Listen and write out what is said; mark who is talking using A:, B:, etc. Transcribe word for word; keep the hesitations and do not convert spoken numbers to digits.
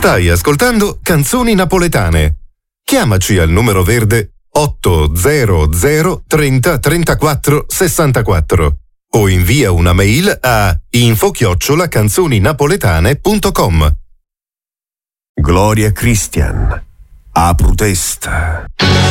A: Stai ascoltando Canzoni Napoletane. Chiamaci al numero verde otto zero zero trenta trentaquattro sessantaquattro o invia una mail a info chiocciola canzoninapoletane punto com.
B: Gloria Christian, aprut est.